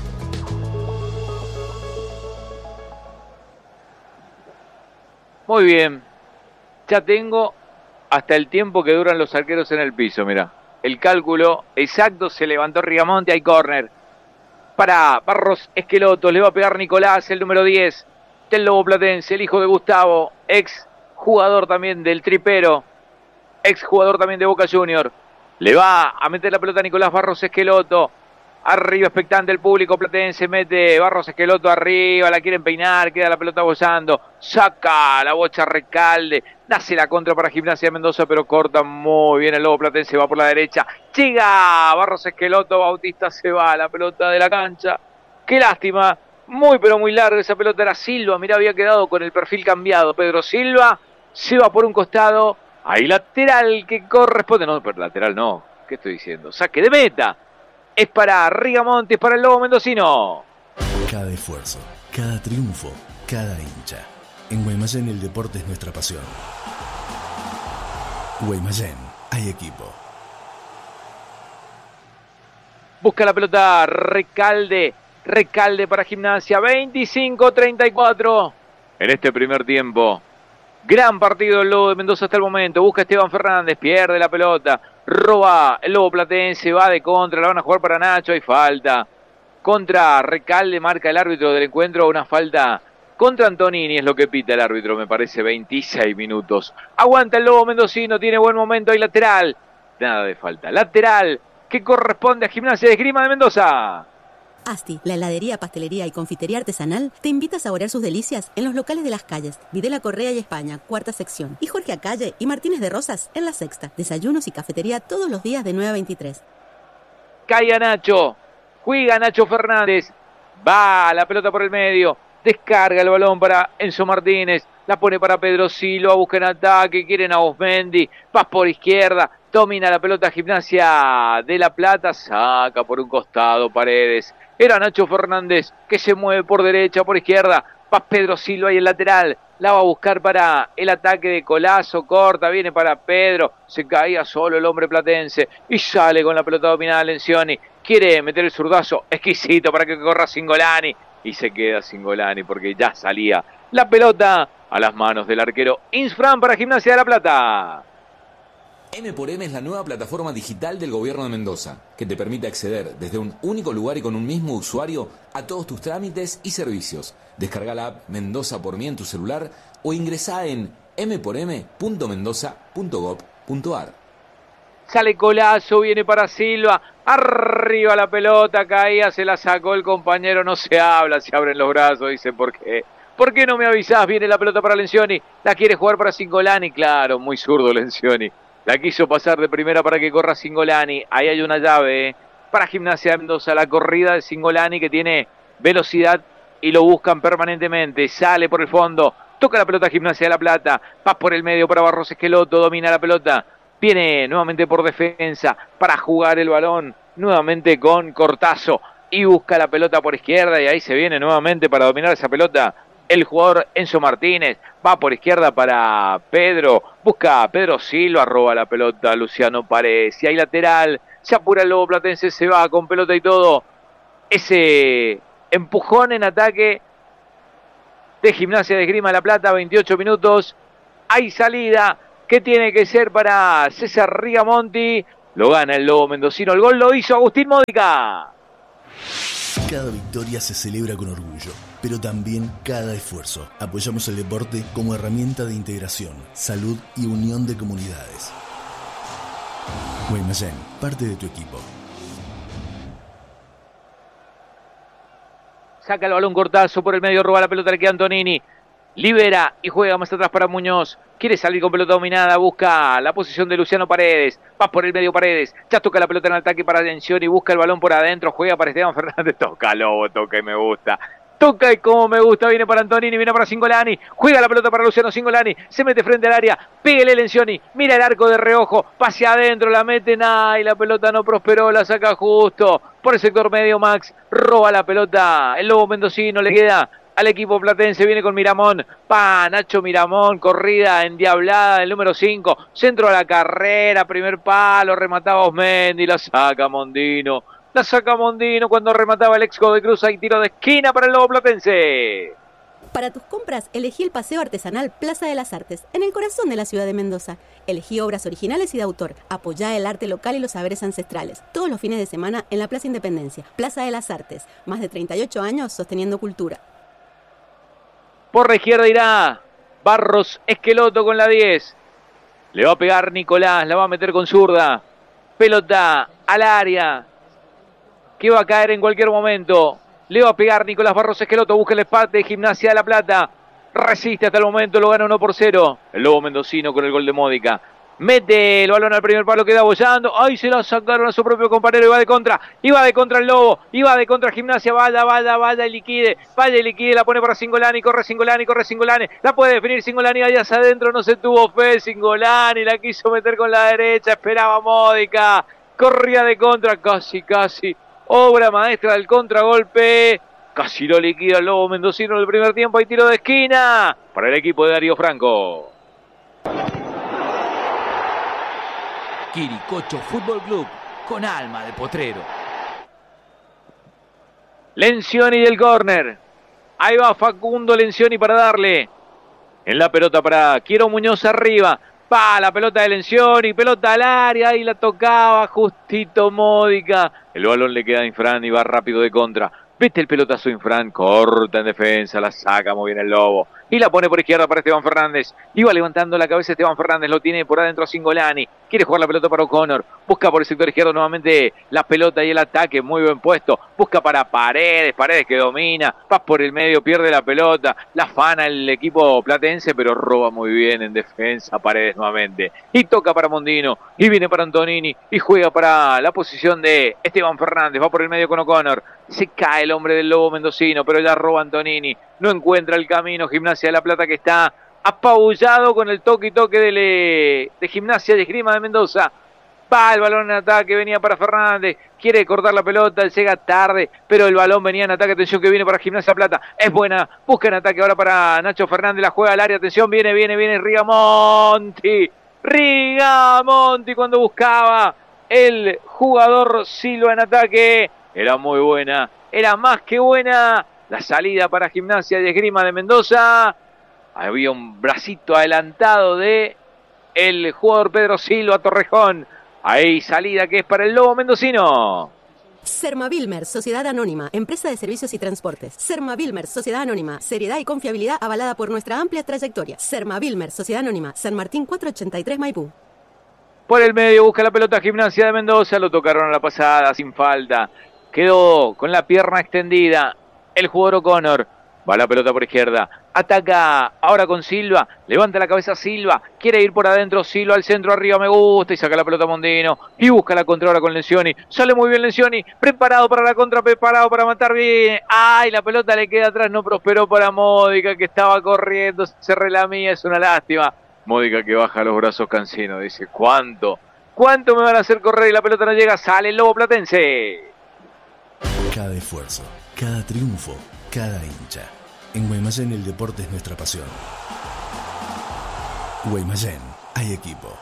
Muy bien. Ya tengo hasta el tiempo que duran los arqueros en el piso, mira. El cálculo exacto, se levantó Rigamonti, hay córner. Para Barros Esqueloto, le va a pegar Nicolás, el número 10 del Lobo platense, el hijo de Gustavo, ex jugador también del Tripero, ex jugador también de Boca Junior. Le va a meter la pelota a Nicolás Barros Esqueloto. Arriba expectante el público platense, mete Barros Esqueloto arriba, la quieren peinar, queda la pelota gozando, saca la bocha Recalde, nace la contra para Gimnasia de Mendoza, pero corta muy bien el lobo platense, va por la derecha, llega Barros Esqueloto, Bautista se va, la pelota de la cancha, qué lástima, muy pero muy larga esa pelota, era Silva, mirá, había quedado con el perfil cambiado, Pedro Silva se va por un costado, hay lateral que corresponde, no, pero lateral no, ¿qué estoy diciendo? Saque de meta. Es para Rigamonti, es para el lobo mendocino. Cada esfuerzo, cada triunfo, cada hincha. En Guaymallén el deporte es nuestra pasión. Guaymallén, hay equipo. Busca la pelota Recalde para Gimnasia, 25-34 en este primer tiempo. Gran partido el lobo de Mendoza hasta el momento, busca Esteban Fernández, pierde la pelota, roba el lobo platense, va de contra, la van a jugar para Nacho, hay falta. Contra Recalde, marca el árbitro del encuentro, una falta contra Antonini, es lo que pita el árbitro, me parece, 26 minutos. Aguanta el lobo mendocino, tiene buen momento, hay lateral, nada de falta. Lateral que corresponde a Gimnasia de Esgrima de Mendoza. Asti, la heladería, pastelería y confitería artesanal, te invita a saborear sus delicias en los locales de Las Calles, Videla Correa y España, cuarta sección, y Jorge Acalle y Martínez de Rosas en la sexta. Desayunos y cafetería todos los días de 9 a 23. Cae a Nacho, juega Nacho Fernández, va la pelota por el medio, descarga el balón para Enzo Martínez, la pone para Pedro Silva, buscan ataque, quieren a Osmendi, vas por izquierda, domina la pelota Gimnasia de La Plata, saca por un costado Paredes. Era Nacho Fernández que se mueve por derecha, por izquierda. Va Pedro Silva y el lateral. La va a buscar para el ataque de Colazo. Corta, viene para Pedro. Se caía solo el hombre platense. Y sale con la pelota dominada Lencioni. Quiere meter el zurdazo exquisito para que corra Cingolani. Y se queda Cingolani porque ya salía la pelota a las manos del arquero Insfran para Gimnasia de La Plata. M por M es la nueva plataforma digital del Gobierno de Mendoza, que te permite acceder desde un único lugar y con un mismo usuario a todos tus trámites y servicios. Descarga la app Mendoza por mí en tu celular o ingresá en mporm.mendoza.gov.ar. Sale Colazo, viene para Silva, arriba la pelota, caía, se la sacó el compañero, no se habla, se abren los brazos, dice, ¿por qué? ¿Por qué no me avisás? Viene la pelota para Lencioni, la quiere jugar para Cingolani, claro, muy zurdo Lencioni. La quiso pasar de primera para que corra Cingolani. Ahí hay una llave para Gimnasia de Mendoza. La corrida de Cingolani que tiene velocidad y lo buscan permanentemente. Sale por el fondo. Toca la pelota Gimnasia de La Plata. Va por el medio para Barros Esqueloto. Domina la pelota. Viene nuevamente por defensa para jugar el balón. Nuevamente con Cortazo. Y busca la pelota por izquierda. Y ahí se viene nuevamente para dominar esa pelota el jugador Enzo Martínez, va por izquierda para Pedro, busca a Pedro Silva, roba la pelota Luciano Paredes, y hay lateral, se apura el lobo platense, se va con pelota y todo, ese empujón en ataque de Gimnasia de Esgrima de La Plata, 28 minutos, hay salida, que tiene que ser para César Rigamonti, lo gana el lobo mendocino, el gol lo hizo Agustín Módica. Cada victoria se celebra con orgullo, pero también cada esfuerzo. Apoyamos el deporte como herramienta de integración, salud y unión de comunidades. Guaymallén, parte de tu equipo. Saca el balón Cortazo por el medio, roba la pelota, le queda Antonini. Libera y juega más atrás para Muñoz. Quiere salir con pelota dominada, busca la posición de Luciano Paredes. Va por el medio Paredes. Ya toca la pelota en ataque para Lencioni. Busca el balón por adentro. Juega para Esteban Fernández. Toca Lobo, toca y me gusta. Toca y como me gusta. Viene para Antonini, viene para Cingolani. Juega la pelota para Luciano Cingolani. Se mete frente al área. Pégale Lencioni. Mira el arco de reojo. Pase adentro, la mete. Y la pelota no prosperó. La saca justo por el sector medio Max. Roba la pelota. El lobo mendocino le queda al equipo platense, viene con Miramón, Nacho Miramón, corrida endiablada del número 5, centro a la carrera, primer palo, remataba Osmendi, la saca Mondino cuando remataba el ex de Cruz, hay tiro de esquina para el lobo platense. Para tus compras, elegí el Paseo Artesanal Plaza de las Artes, en el corazón de la ciudad de Mendoza. Elegí obras originales y de autor. Apoyá el arte local y los saberes ancestrales. Todos los fines de semana en la Plaza Independencia. Plaza de las Artes, más de 38 años sosteniendo cultura. Por la izquierda irá Barros Esqueloto con la 10. Le va a pegar Nicolás, la va a meter con zurda. Pelota al área. que va a caer en cualquier momento. Le va a pegar Nicolás Barros Esqueloto, busca el empate de Gimnasia de La Plata. Resiste hasta el momento, lo gana 1-0. El Lobo mendocino con el gol de Módica. Mete el balón al primer palo, queda bollando. ¡Ay! Se la sacaron a su propio compañero y va de contra. Y va de contra el Lobo. Y va de contra Gimnasia. Vaya y liquide. Vaya y liquide. La pone para Cingolani. Corre Cingolani. La puede definir Cingolani. Allá hacia adentro no se tuvo fe. Cingolani la quiso meter con la derecha. Esperaba Módica. Corría de contra. Casi. Obra maestra del contragolpe. Casi lo liquida el Lobo mendocino en el primer tiempo. Hay tiro de esquina para el equipo de Darío Franco. Quiricocho Fútbol Club, con alma de potrero. Lencioni del córner. Ahí va Facundo Lencioni para darle. En la pelota para Quiero Muñoz arriba. Va la pelota de Lencioni, pelota al área y la tocaba justito Módica. El balón le queda a Infran y va rápido de contra. Vete el pelotazo Infran, corta en defensa, la saca muy bien el Lobo. Y la pone por izquierda para Esteban Fernández. Iba levantando la cabeza Esteban Fernández, lo tiene por adentro a Cingolani. Quiere jugar la pelota para O'Connor. Busca por el sector izquierdo nuevamente la pelota y el ataque, muy buen puesto. Busca para Paredes que domina. Va por el medio, pierde la pelota. La afana el equipo platense, pero roba muy bien en defensa Paredes nuevamente. Y toca para Mondino. Y viene para Antonini. Y juega para la posición de Esteban Fernández. Va por el medio con O'Connor. Se cae el hombre del Lobo mendocino, pero ya roba Antonini. No encuentra el camino Gimnasia de La Plata, que está apabullado con el toque de Gimnasia de Esgrima de Mendoza. Va el balón en ataque, venía para Fernández, quiere cortar la pelota, llega tarde, pero el balón venía en ataque, atención que viene para Gimnasia Plata, es buena, busca en ataque ahora para Nacho Fernández, la juega al área, atención, viene Rigamonti cuando buscaba el jugador Silva en ataque, era muy buena, era más que buena, la salida para Gimnasia de Esgrima de Mendoza, había un bracito adelantado de el jugador Pedro Silva Torrejón. Ahí salida que es para el Lobo mendocino. Sermavilmer, Sociedad Anónima, empresa de servicios y transportes. Sermavilmer, Sociedad Anónima, seriedad y confiabilidad avalada por nuestra amplia trayectoria. Sermavilmer, Sociedad Anónima, San Martín 483 Maipú. Por el medio busca la pelota Gimnasia de Mendoza, lo tocaron a la pasada sin falta. Quedó con la pierna extendida el jugador O'Connor. Va la pelota por izquierda, ataca ahora con Silva, levanta la cabeza Silva, quiere ir por adentro Silva al centro, arriba me gusta y saca la pelota Mondino y busca la contra ahora con Lencioni, sale muy bien Lencioni, preparado para la contra, preparado para matar bien, ay la pelota le queda atrás, no prosperó para Módica que estaba corriendo, se relamía, es una lástima, Módica que baja los brazos cansino, dice ¿cuánto me van a hacer correr y la pelota no llega? Sale el Lobo platense. Cada esfuerzo, cada triunfo, cada hincha. En Guaymallén el deporte es nuestra pasión. Guaymallén, hay equipo.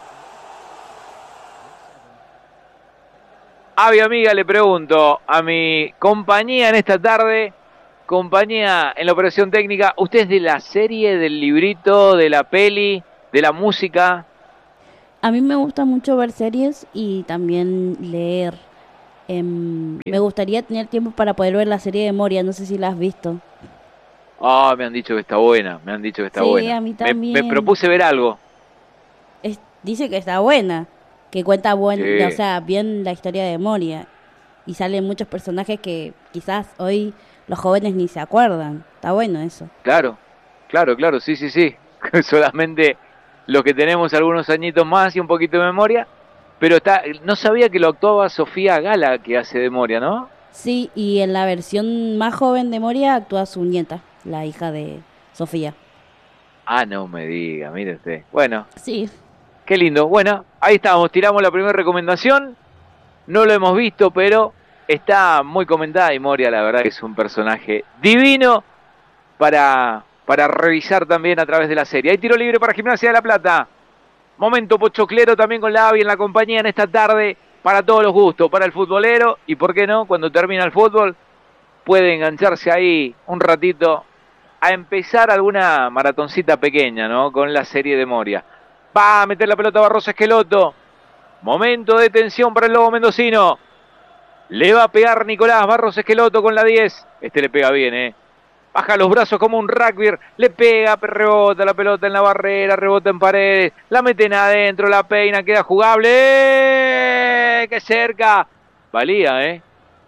Avi, amiga, le pregunto a mi compañía en esta tarde, compañía en la operación técnica, ¿usted es de la serie, del librito, de la peli, de la música? A mí me gusta mucho ver series y también leer. Me gustaría tener tiempo para poder ver la serie de Moria, no sé si la has visto. Ah, me han dicho que está buena, Sí, a mí también. Me propuse ver algo. Dice que está buena, que cuenta Sí. o sea, bien la historia de Moria. Y salen muchos personajes que quizás hoy los jóvenes ni se acuerdan. Está bueno eso. Claro, sí. Solamente los que tenemos algunos añitos más y un poquito de memoria. Pero no sabía que lo actuaba Sofía Gala, que hace de Moria, ¿no? Sí, y en la versión más joven de Moria actúa su nieta, la hija de Sofía. Ah, no me diga, mire usted. Bueno, Sí. qué lindo. Bueno, ahí estamos, tiramos la primera recomendación. No lo hemos visto, pero está muy comentada y Moria, la verdad que es un personaje divino para revisar también a través de la serie. Hay tiro libre para Gimnasia de La Plata. Momento pochoclero también con la Avi en la compañía en esta tarde, para todos los gustos, para el futbolero, y por qué no, cuando termina el fútbol, puede engancharse ahí un ratito a empezar alguna maratoncita pequeña, ¿no? Con la serie de Moria. Va a meter la pelota Barros Esqueloto. Momento de tensión para el Lobo mendocino. Le va a pegar Nicolás Barros Esqueloto con la 10. Este le pega bien, Baja los brazos como un rugby, le pega, rebota la pelota en la barrera, rebota en Paredes, la meten adentro, la peina, queda jugable, ¡qué cerca! Valía,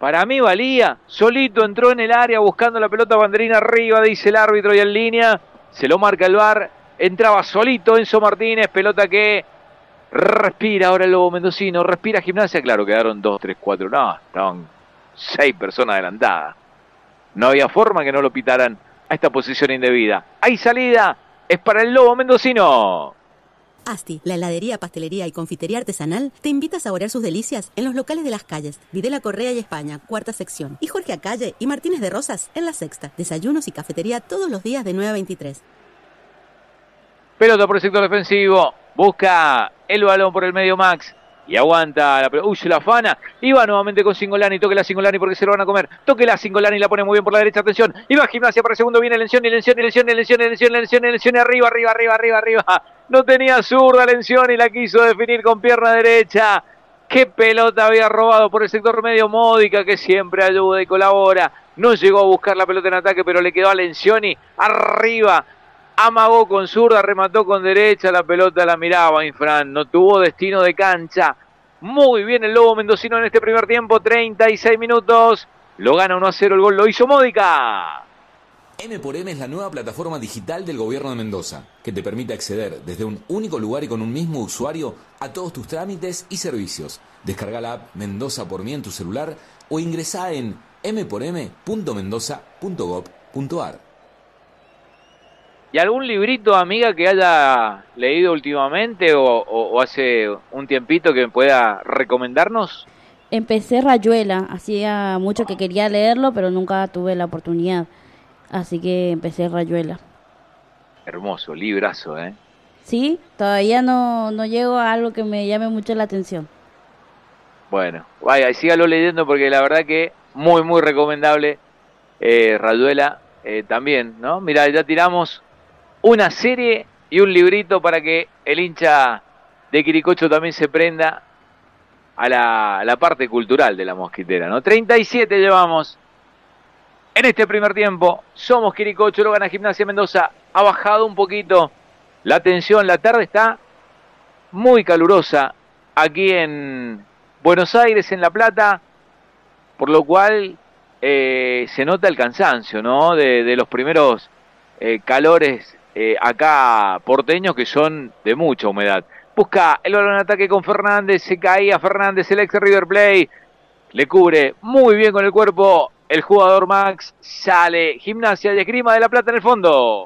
Para mí valía, solito entró en el área buscando la pelota, banderina arriba, dice el árbitro y en línea, se lo marca el VAR, entraba solito Enzo Martínez, pelota que respira ahora el Lobo mendocino, respira Gimnasia, claro, quedaron 2, 3, 4, no, estaban 6 personas adelantadas, no había forma que no lo pitaran a esta posición indebida. Hay salida, es para el Lobo mendocino. Asti, la heladería, pastelería y confitería artesanal, te invita a saborear sus delicias en los locales de Las Calles, Videla Correa y España, 4ª sección, y Jorge Acalle y Martínez de Rosas en la 6ª. Desayunos y cafetería todos los días de 9 a 23. Pelota por el sector defensivo, busca el balón por el medio Max y aguanta la pelota. Se la afana y va nuevamente con Cingolani. Toque la Cingolani porque se lo van a comer. Toque la Cingolani, la pone muy bien por la derecha. Atención. Y va Gimnasia para el segundo. Viene Lencioni. Arriba. No tenía zurda Lencioni, la quiso definir con pierna derecha. Qué pelota había robado por el sector medio Módica, que siempre ayuda y colabora. No llegó a buscar la pelota en ataque, pero le quedó a Lencioni arriba. Amagó con zurda, remató con derecha, la pelota la miraba Infran, no tuvo destino de cancha. Muy bien el Lobo mendocino en este primer tiempo, 36 minutos. Lo gana 1-0, el gol lo hizo Módica. M4M es la nueva plataforma digital del gobierno de Mendoza, que te permite acceder desde un único lugar y con un mismo usuario a todos tus trámites y servicios. Descarga la app Mendoza por mí en tu celular o ingresá en m4m.mendoza.gov.ar. ¿Y algún librito, amiga, que haya leído últimamente o hace un tiempito que pueda recomendarnos? Empecé Rayuela, hacía mucho que quería leerlo, pero nunca tuve la oportunidad. Así que empecé Rayuela. Hermoso, librazo, ¿eh? Sí, todavía no llego a algo que me llame mucho la atención. Bueno, vaya, sígalo leyendo porque la verdad que muy, muy recomendable. Rayuela también, ¿no? Mira, ya tiramos una serie y un librito para que el hincha de Quiricocho también se prenda a la parte cultural de la mosquitera, ¿no? 37 llevamos en este primer tiempo. Somos Quiricocho, lo gana Gimnasia Mendoza. Ha bajado un poquito la tensión. La tarde está muy calurosa aquí en Buenos Aires, en La Plata, por lo cual se nota el cansancio, ¿no? De los primeros calores acá porteños, que son de mucha humedad. Busca el balón en ataque con Fernández, se caía Fernández, el ex River Plate, le cubre muy bien con el cuerpo el jugador Max, sale Gimnasia y Esgrima de La Plata en el fondo.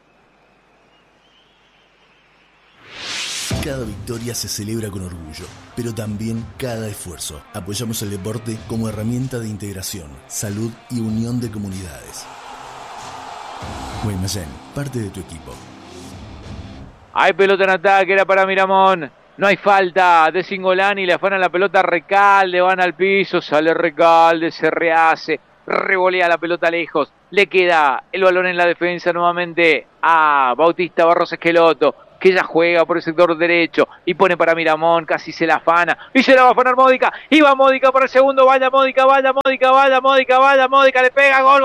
Cada victoria se celebra con orgullo, pero también cada esfuerzo. Apoyamos el deporte como herramienta de integración, salud y unión de comunidades. Guaymallén, parte de tu equipo. Hay pelota en ataque, era para Miramón. No hay falta de Cingolani, le afanan la pelota a Recalde, van al piso, sale Recalde, se rehace, revolea la pelota lejos. Le queda el balón en la defensa nuevamente a Bautista Barros Esqueloto, que ya juega por el sector derecho y pone para Miramón, casi se la afana y se la va a afanar Módica, y va Módica para el segundo, vaya Módica, le pega, gol,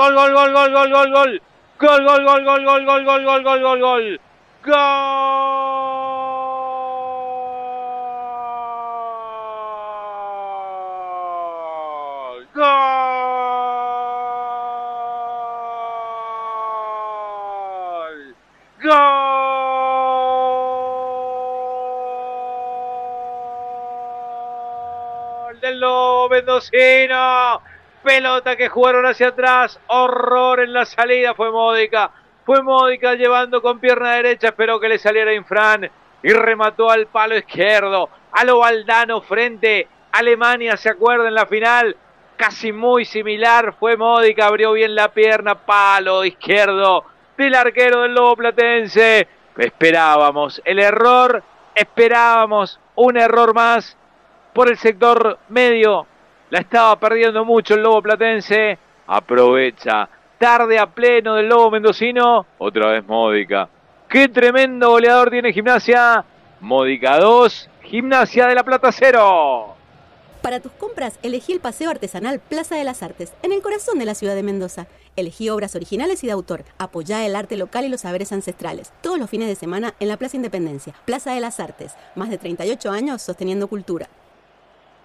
del Lobo mendocino. Pelota que jugaron hacia atrás, horror en la salida, fue Módica llevando con pierna derecha, esperó que le saliera Infran y remató al palo izquierdo, a lo Valdano frente a Alemania, ¿se acuerdan? En la final, casi muy similar, fue Módica, abrió bien la pierna, palo izquierdo del arquero del Lobo Platense. Esperábamos el error, esperábamos un error más por el sector medio. La estaba perdiendo mucho el Lobo Platense. Aprovecha. Tarde a pleno del Lobo mendocino. Otra vez Módica. Qué tremendo goleador tiene Gimnasia. Módica 2, Gimnasia de La Plata 0. Para tus compras, elegí el Paseo Artesanal Plaza de las Artes, en el corazón de la ciudad de Mendoza. Elegí obras originales y de autor. Apoyá el arte local y los saberes ancestrales. Todos los fines de semana en la Plaza Independencia. Plaza de las Artes. Más de 38 años sosteniendo cultura.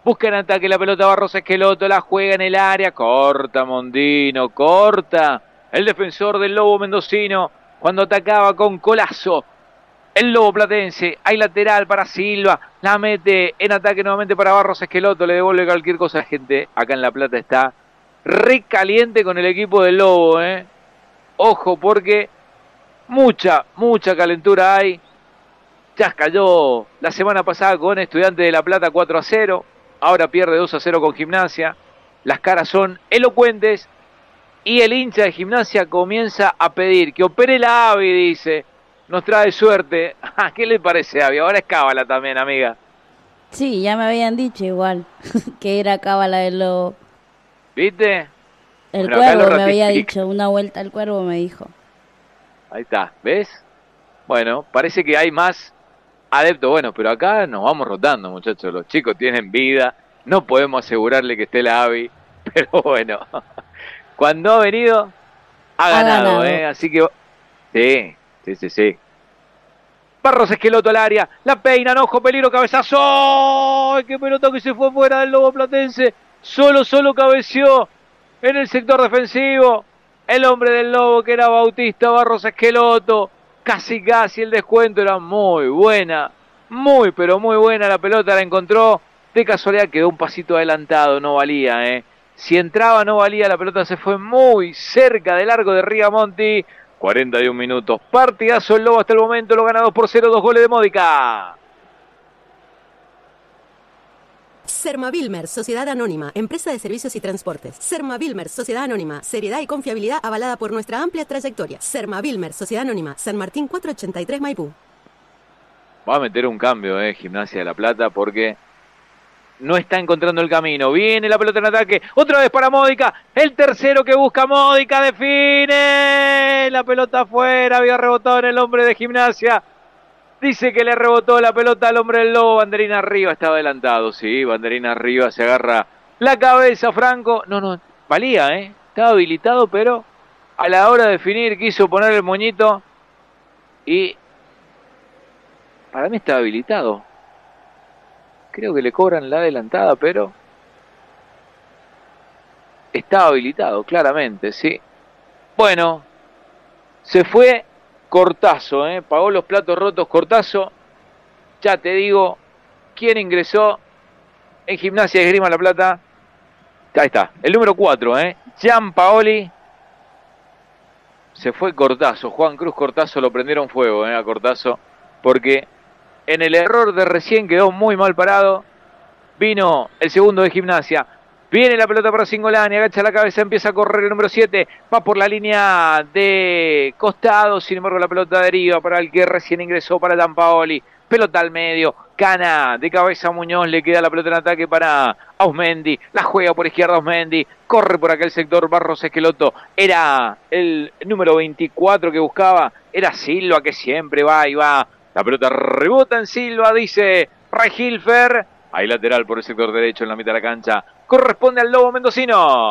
Busca en ataque la pelota Barros Esqueloto, la juega en el área, corta Mondino, corta el defensor del Lobo mendocino cuando atacaba con Colazo. El Lobo platense, hay lateral para Silva, la mete en ataque nuevamente para Barros Esqueloto, le devuelve cualquier cosa. Gente, acá en La Plata está recaliente con el equipo del Lobo, Ojo, porque mucha calentura hay. Ya cayó la semana pasada con Estudiantes de La Plata 4-0, ahora pierde 2-0 con Gimnasia. Las caras son elocuentes y el hincha de Gimnasia comienza a pedir que opere la AVI, dice. Nos trae suerte. ¿Qué le parece, Avi? Ahora es cábala también, amiga. Sí, ya me habían dicho igual que era cábala del Lobo. ¿Viste? El Cuervo me había dicho, una vuelta al Cuervo me dijo. Ahí está, ¿ves? Bueno, parece que hay más adeptos. Bueno, pero acá nos vamos rotando, muchachos. Los chicos tienen vida. No podemos asegurarle que esté la Avi. Pero bueno, cuando ha venido, ha ganado. Así que, sí. Barros Esqueloto al área, la peinan, ojo, peligro, cabezazo. ¡Ay, qué pelota que se fue fuera del Lobo platense! Solo cabeceó en el sector defensivo. El hombre del Lobo, que era Bautista Barros Esqueloto. Casi el descuento, era muy buena. Pero muy buena la pelota, la encontró. De casualidad quedó un pasito adelantado, no valía, Si entraba no valía, la pelota se fue muy cerca del largo de Rigamonti. 41 minutos, partidazo el Lobo hasta el momento, lo gana 2-0, 2 goles de Módica. Sermavilmer, Sociedad Anónima, Empresa de Servicios y Transportes. Sermavilmer, Sociedad Anónima, seriedad y confiabilidad avalada por nuestra amplia trayectoria. Sermavilmer, Sociedad Anónima, San Martín 483 Maipú. Va a meter un cambio, Gimnasia de La Plata, porque no está encontrando el camino. Viene la pelota en ataque, otra vez para Módica, el tercero que busca Módica, define, la pelota afuera, había rebotado en el hombre de Gimnasia, dice que le rebotó la pelota al hombre del Lobo, banderín arriba, estaba adelantado, sí, banderín arriba, se agarra la cabeza Franco, no, valía, estaba habilitado, pero a la hora de definir quiso poner el moñito y para mí estaba habilitado. Creo que le cobran la adelantada, pero estaba habilitado, claramente, sí. Bueno, se fue Cortazo, pagó los platos rotos Cortazo. Ya te digo, ¿quién ingresó en Gimnasia de Esgrima La Plata? Ahí está, el número 4, Gianpaoli. Se fue Cortazo, Juan Cruz Cortazo, lo prendieron fuego, a Cortazo, porque en el error de recién quedó muy mal parado. Vino el segundo de Gimnasia. Viene la pelota para Cingolani. Agacha la cabeza, empieza a correr el número 7. Va por la línea de costado. Sin embargo, la pelota deriva para el que recién ingresó, para Gianpaoli. Pelota al medio. Cana de cabeza Muñoz. Le queda la pelota en ataque para Ausmendi. La juega por izquierda Ausmendi. Corre por aquel sector Barros Esqueloto. Era el número 24 que buscaba. Era Silva, que siempre va y va. La pelota rebota en Silva, dice Regilfer. Hay lateral por el sector derecho en la mitad de la cancha. Corresponde al Lobo mendocino.